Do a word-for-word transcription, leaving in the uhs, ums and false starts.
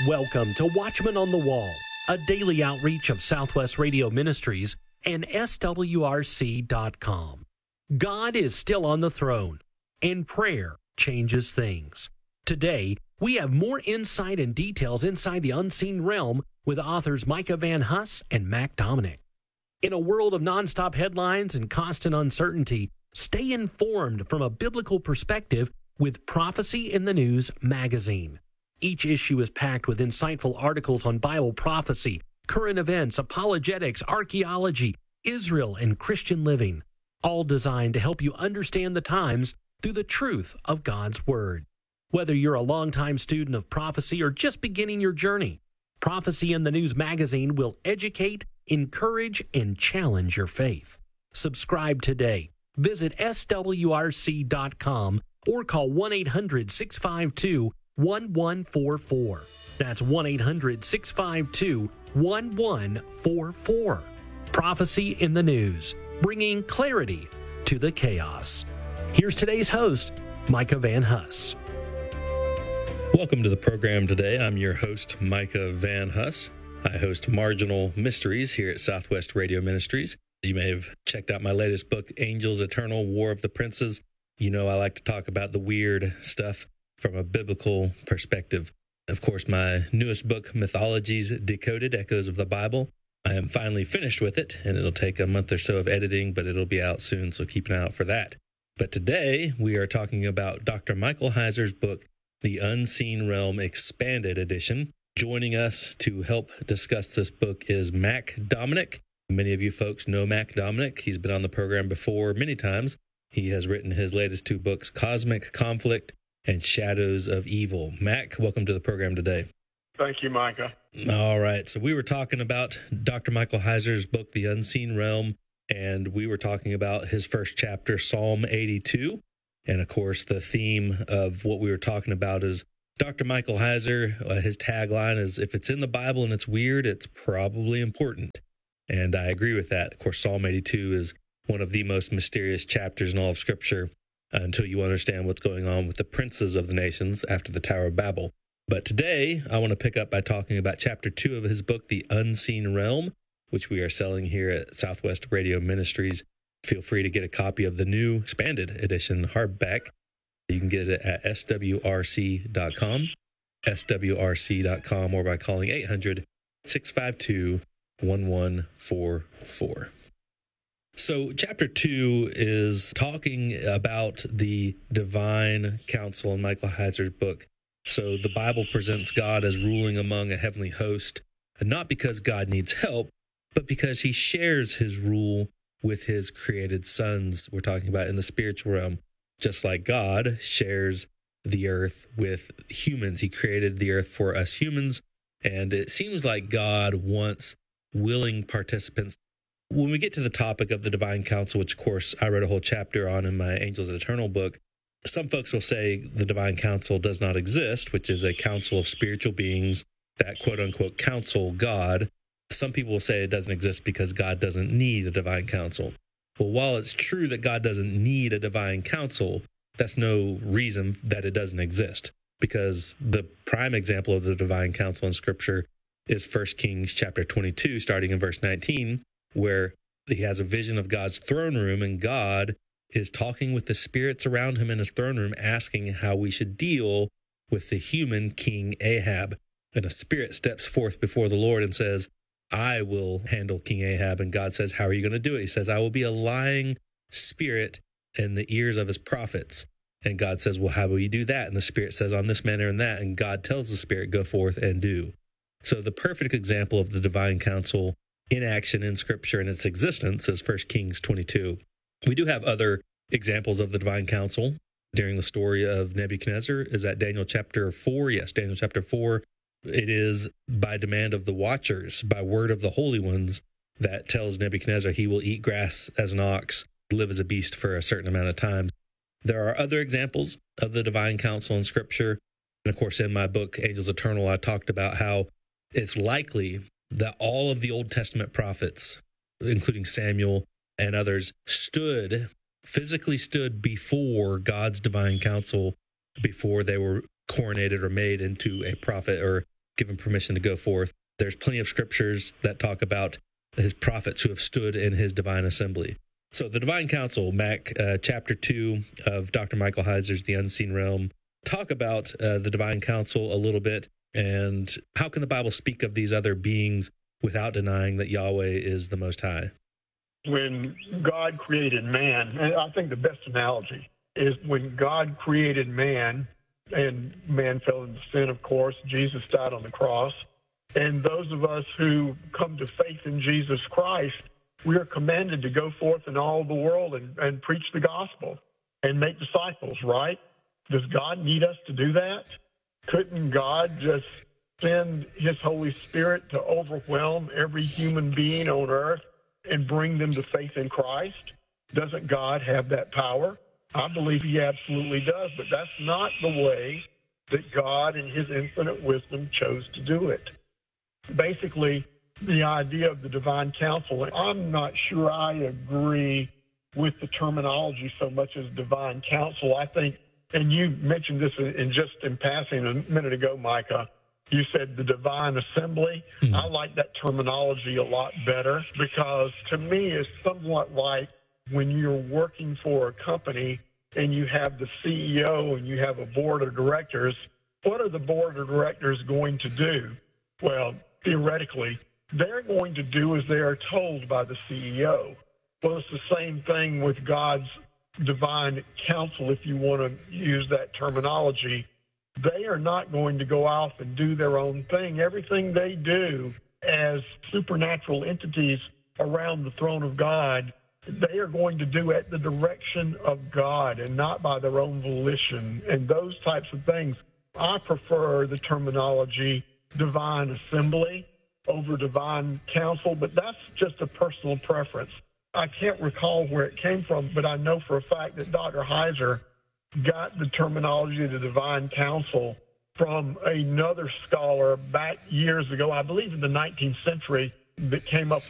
Welcome to Watchman on the Wall, a daily outreach of Southwest Radio Ministries and S W R C dot com. God is still on the throne, and prayer changes things. Today, we have more insight and details inside the unseen realm with authors Micah Van Huss and Mac Dominic. In a world of nonstop headlines and constant uncertainty, stay informed from a biblical perspective with Prophecy in the News magazine. Each issue is packed with insightful articles on Bible prophecy, current events, apologetics, archaeology, Israel, and Christian living, all designed to help you understand the times through the truth of God's Word. Whether you're a longtime student of prophecy or just beginning your journey, Prophecy in the News magazine will educate, encourage, and challenge your faith. Subscribe today. Visit S W R C dot com or call one eight hundred, six five two, one one four four. That's one eight hundred, six five two, one one four four. Prophecy in the News, bringing clarity to the chaos. Here's today's host, Micah Van Huss. Welcome to the program today. I'm your host, Micah Van Huss. I host Marginal Mysteries here at Southwest Radio Ministries. You may have checked out my latest book, Angels Eternal, War of the Princes. You know I like to talk about the weird stuff from a biblical perspective. Of course, my newest book, Mythologies Decoded, Echoes of the Bible. I am finally finished with it, and it'll take a month or so of editing, but it'll be out soon, so keep an eye out for that. But today, we are talking about Doctor Michael Heiser's book, The Unseen Realm Expanded Edition. Joining us to help discuss this book is Mac Dominic. Many of you folks know Mac Dominic. He's been on the program before many times. He has written his latest two books, Cosmic Conflict and Shadows of Evil. Mac, welcome to the program today. Thank you, Micah. All right. So we were talking about Doctor Michael Heiser's book, The Unseen Realm, and we were talking about his first chapter, Psalm eighty-two. And of course, the theme of what we were talking about is Doctor Michael Heiser. Uh, his tagline is, if it's in the Bible and it's weird, it's probably important. And I agree with that. Of course, Psalm eighty-two is one of the most mysterious chapters in all of Scripture uh, until you understand what's going on with the princes of the nations after the Tower of Babel. But today, I want to pick up by talking about chapter two of his book, The Unseen Realm, which we are selling here at Southwest Radio Ministries. Feel free to get a copy of the new expanded edition hardback. You can get it at S W R C dot com, S W R C dot com, or by calling eight hundred, six five two, one one four four. So chapter two is talking about the divine counsel in Michael Heiser's book. So the Bible presents God as ruling among a heavenly host, and not because God needs help, but because he shares his rule with his created sons. We're talking about in the spiritual realm, just like God shares the earth with humans. He created the earth for us humans, and it seems like God wants willing participants. When we get to the topic of the divine counsel, which of course I wrote a whole chapter on in my Angels Eternal book, some folks will say the divine council does not exist, which is a council of spiritual beings that quote unquote counsel God. Some people will say it doesn't exist because God doesn't need a divine counsel. Well, while it's true that God doesn't need a divine counsel, that's no reason that it doesn't exist, because the prime example of the divine counsel in Scripture is First Kings chapter twenty-two, starting in verse nineteen, where he has a vision of God's throne room, and God is talking with the spirits around him in his throne room, asking how we should deal with the human King Ahab. And a spirit steps forth before the Lord and says, I will handle King Ahab. And God says, how are you going to do it? He says, I will be a lying spirit in the ears of his prophets. And God says, well, how will you do that? And the spirit says, on this manner and that. And God tells the spirit, go forth and do. So the perfect example of the divine counsel in action in Scripture and its existence is First Kings twenty-two. We do have other examples of the divine counsel during the story of Nebuchadnezzar. Is that Daniel chapter four? Yes, Daniel chapter four. It is by demand of the watchers, by word of the holy ones, that tells Nebuchadnezzar he will eat grass as an ox, live as a beast for a certain amount of time. There are other examples of the divine counsel in Scripture. And of course, in my book, Angels Eternal, I talked about how it's likely that all of the Old Testament prophets, including Samuel and others, stood, physically stood before God's divine counsel before they were coronated or made into a prophet or given permission to go forth. There's plenty of scriptures that talk about his prophets who have stood in his divine assembly. So the Divine Council, Mac, uh, chapter two of Doctor Michael Heiser's The Unseen Realm, talk about uh, the Divine Council a little bit, and how can the Bible speak of these other beings without denying that Yahweh is the Most High? When God created man, and I think the best analogy is when God created man, and man fell into sin, of course, Jesus died on the cross, and those of us who come to faith in Jesus Christ, we are commanded to go forth in all the world and, and preach the gospel and make disciples, right? Does God need us to do that? Couldn't God just send his Holy Spirit to overwhelm every human being on earth and bring them to faith in Christ? Doesn't God have that power? I believe he absolutely does, but that's not the way that God in his infinite wisdom chose to do it. Basically, the idea of the divine council, I'm not sure I agree with the terminology so much as divine council. I think, and you mentioned this in just in passing a minute ago, Micah, you said the divine assembly. Mm-hmm. I like that terminology a lot better because to me it's somewhat like when you're working for a company and you have the C E O and you have a board of directors. What are the board of directors going to do? Well, theoretically, they're going to do as they are told by the C E O. Well, it's the same thing with God's divine counsel, if you want to use that terminology. They are not going to go off and do their own thing. Everything they do as supernatural entities around the throne of God, they are going to do at the direction of God and not by their own volition and those types of things. I prefer the terminology divine assembly over divine council, but that's just a personal preference. I can't recall where it came from, but I know for a fact that Doctor Heiser got the terminology of the divine council from another scholar back years ago, I believe in the nineteenth century, that came up